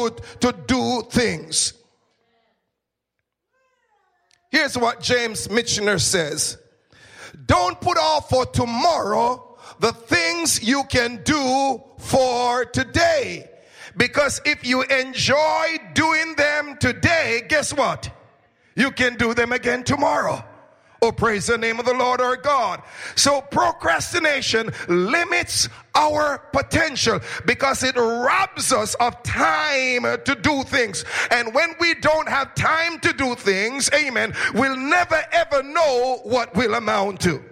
good to do things. Here's what James Michener says. Don't put off for tomorrow the things you can do for today. Because if you enjoy doing them today, guess what? You can do them again tomorrow. Oh, praise the name of the Lord our God. So procrastination limits our potential because it robs us of time to do things. And when we don't have time to do things, amen, we'll never ever know what will amount to.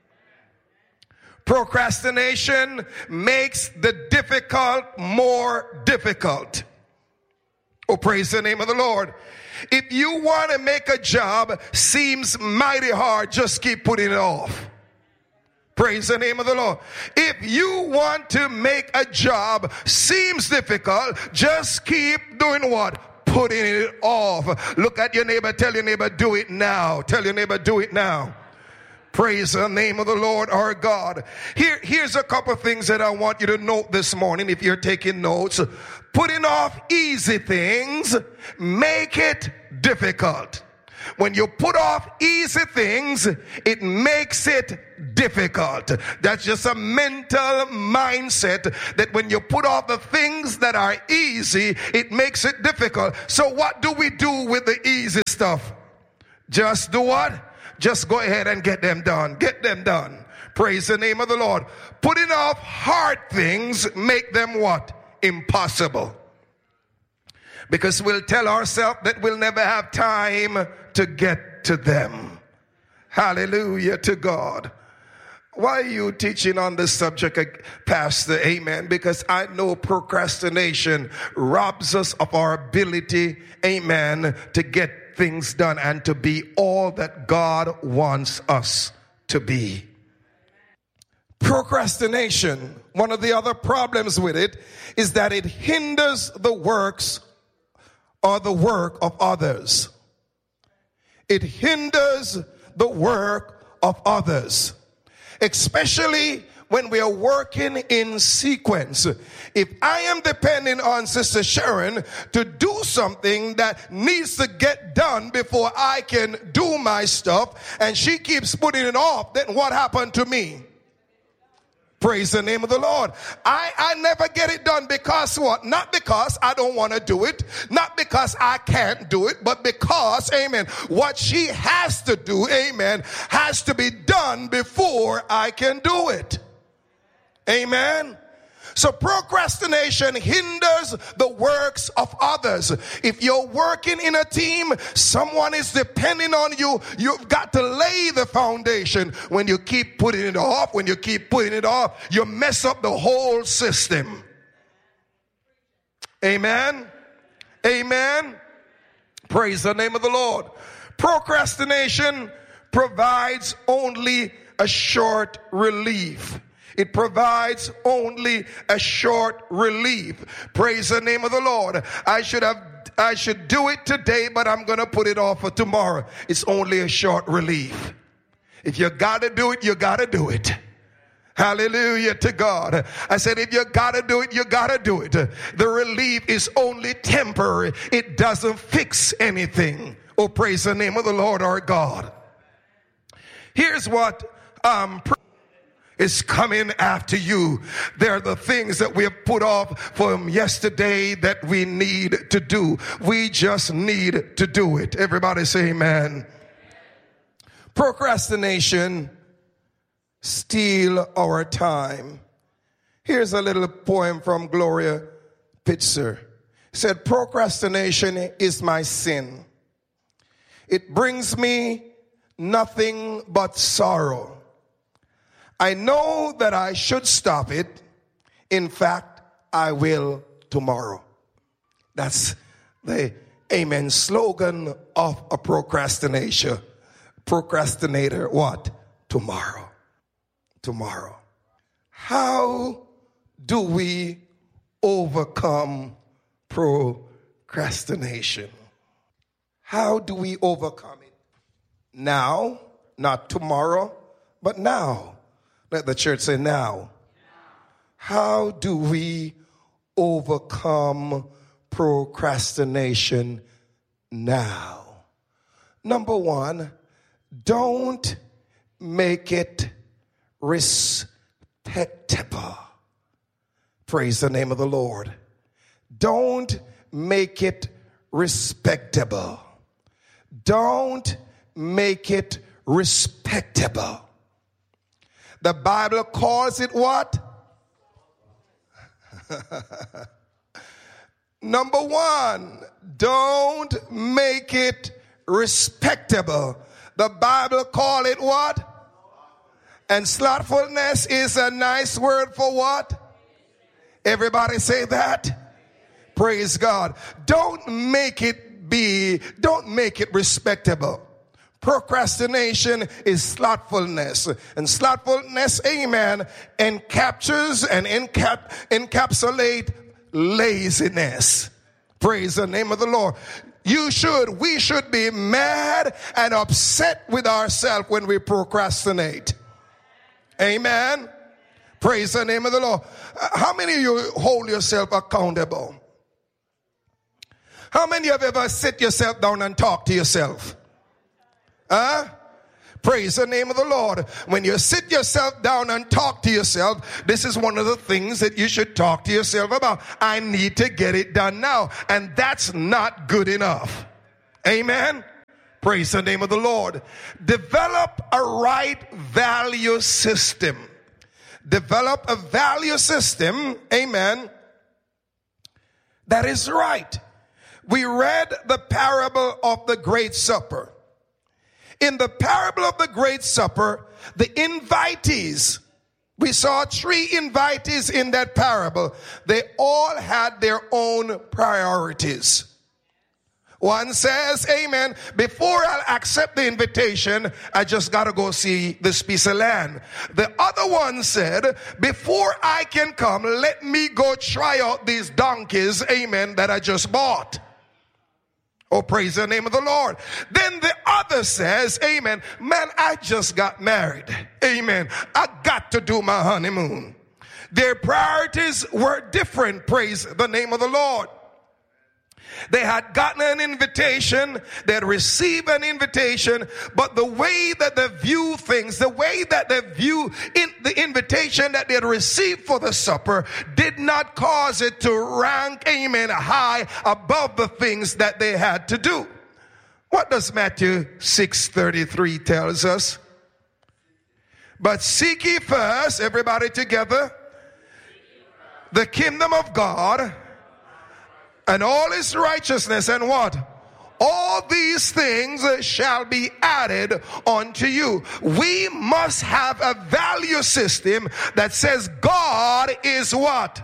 Procrastination makes the difficult more difficult. Oh, praise the name of the Lord. If you want to make a job seems mighty hard, just keep putting it off. Praise the name of the Lord. If you want to make a job seems difficult, just keep doing what? Putting it off. Look at your neighbor, tell your neighbor, do it now. Tell your neighbor, do it now. Praise the name of the Lord our God. Here's a couple of things that I want you to note this morning if you're taking notes. Putting off easy things make it difficult. When you put off easy things, it makes it difficult. That's just a mental mindset that when you put off the things that are easy, it makes it difficult. So what do we do with the easy stuff? Just do what? Just go ahead and get them done. Get them done. Praise the name of the Lord. Putting off hard things make them what? Impossible. Because we'll tell ourselves that we'll never have time to get to them. Hallelujah to God. Why are you teaching on this subject, Pastor? Amen. Because I know procrastination robs us of our ability, amen, to get things done and to be all that God wants us to be. Procrastination, one of the other problems with it is that it hinders the works or the work of others. It hinders the work of others, especially when we are working in sequence. If I am depending on Sister Sharon to do something that needs to get done before I can do my stuff, and she keeps putting it off, then what happened to me? Praise the name of the Lord. I never get it done because what? Not because I don't want to do it. Not because I can't do it. But because, amen, what she has to do, amen, has to be done before I can do it. Amen. So procrastination hinders the works of others. If you're working in a team, someone is depending on you. You've got to lay the foundation. When you keep putting it off, you mess up the whole system. Amen. Amen. Praise the name of the Lord. Procrastination provides only a short relief. It provides only a short relief. Praise the name of the Lord. I should do it today, but I'm going to put it off for tomorrow. It's only a short relief. If you got to do it, you got to do it. Hallelujah to God. I said, if you got to do it, you got to do it. The relief is only temporary. It doesn't fix anything. Oh, praise the name of the Lord our God. Here's what is coming after you. They're the things that we have put off from yesterday that we need to do. We just need to do it. Everybody say amen. Procrastination steal our time. Here's a little poem from Gloria Pitzer. It said, procrastination is my sin. It brings me nothing but sorrow. I know that I should stop it. In fact, I will tomorrow. That's the amen slogan of a procrastinator. What? Tomorrow. Tomorrow. How do we overcome procrastination? How do we overcome it? Now, not tomorrow, but now. Let the church say now. How do we overcome procrastination now. Number one, don't make it respectable. Praise the name of the Lord. Don't make it respectable. Don't make it respectable. The Bible calls it what? Number one, don't make it respectable. The Bible call it what? And slothfulness is a nice word for what? Everybody say that? Praise God. Don't make it respectable. Procrastination is slothfulness. And slothfulness, amen, encaptures and encapsulate laziness. Praise the name of the Lord. We should be mad and upset with ourselves when we procrastinate. Amen. Praise the name of the Lord. How many of you hold yourself accountable? How many of you ever sit yourself down and talk to yourself? Praise the name of the Lord. When you sit yourself down and talk to yourself, this is one of the things that you should talk to yourself about. I need to get it done now. And that's not good enough. Amen. Praise the name of the Lord. Develop a right value system. Develop a value system, amen, that is right. We read the parable of the Great Supper. In the parable of the Great Supper, the invitees, we saw 3 invitees in that parable. They all had their own priorities. One says, amen, before I'll accept the invitation, I just got to go see this piece of land. The other one said, before I can come, let me go try out these donkeys, amen, that I just bought. Oh, praise the name of the Lord. Then the other says, amen, man, I just got married. Amen. I got to do my honeymoon. Their priorities were different. Praise the name of the Lord. They had gotten an invitation, they had received an invitation, but the way that they view things, the way that they view the invitation that they had received for the supper did not cause it to rank, amen, high above the things that they had to do. What does Matthew 6:33 tells us? But seek ye first, everybody together, the kingdom of God and all his righteousness, and what? All these things shall be added unto you. We must have a value system that says God is what?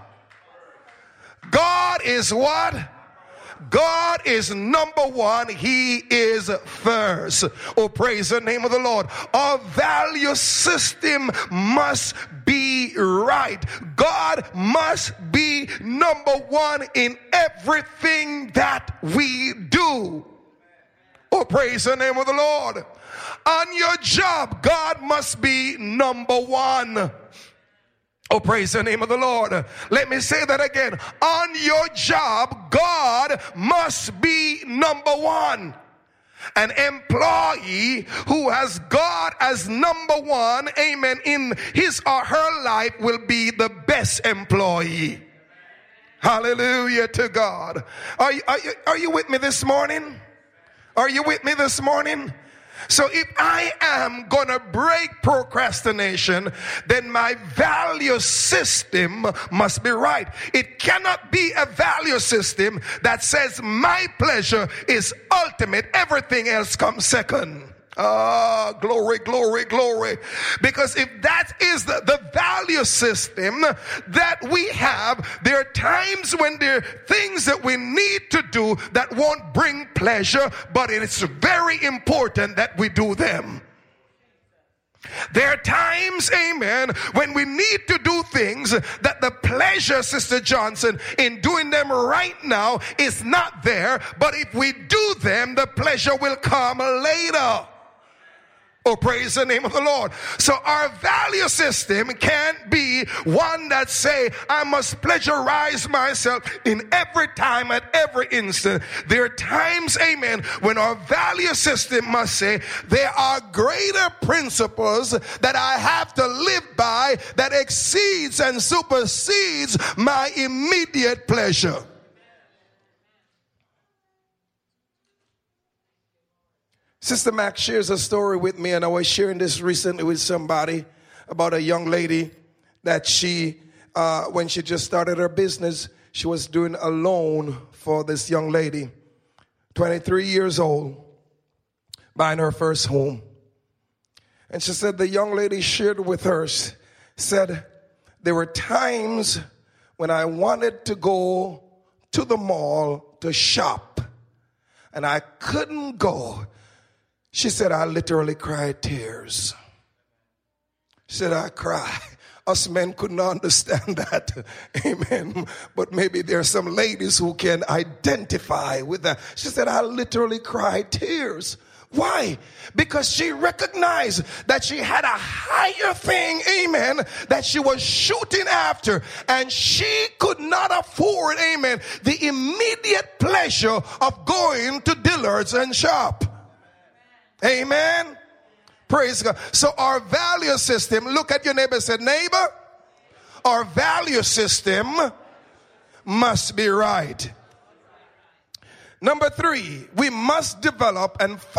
God is what? God is number one. He is first. Oh, praise the name of the Lord. Our value system must be right. God must be number one in everything that we do. Oh, praise the name of the Lord. On your job, God must be number one. Oh, praise the name of the Lord. Let me say that again. On your job, God must be number one. An employee who has God as number one, amen, in his or her life will be the best employee. Hallelujah to God. Are you with me this morning? Are you with me this morning? So if I am going to break procrastination, then my value system must be right. It cannot be a value system that says my pleasure is ultimate. Everything else comes second. Glory, glory, glory. Because if that is the value system that we have, there are times when there are things that we need to do that won't bring pleasure, but it's very important that we do them. There are times, amen, when we need to do things that the pleasure, Sister Johnson, in doing them right now is not there, but if we do them, the pleasure will come later. Oh, praise the name of the Lord. So our value system can't be one that say, I must pleasurize myself in every time, at every instant. There are times, amen, when our value system must say, there are greater principles that I have to live by that exceeds and supersedes my immediate pleasure. Sister Mac shares a story with me, and I was sharing this recently with somebody about a young lady that she, when she just started her business, she was doing a loan for this young lady, 23 years old, buying her first home. And she said the young lady shared with her, said, there were times when I wanted to go to the mall to shop, and I couldn't go. She said, I literally cried tears. She said, I cry. Us men couldn't understand that. Amen. But maybe there are some ladies who can identify with that. She said, I literally cried tears. Why? Because she recognized that she had a higher thing, amen, that she was shooting after. And she could not afford, amen, the immediate pleasure of going to Dillard's and shop. Amen. Praise God. So our value system, look at your neighbor and say, neighbor, our value system must be right. Number 3, we must develop and